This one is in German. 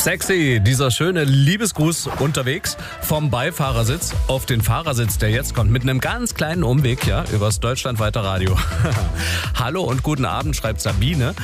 Sexy, dieser schöne Liebesgruß unterwegs vom Beifahrersitz auf den Fahrersitz, der jetzt kommt, mit einem ganz kleinen Umweg, ja, übers deutschlandweite Radio. Hallo und guten Abend, schreibt Sabine.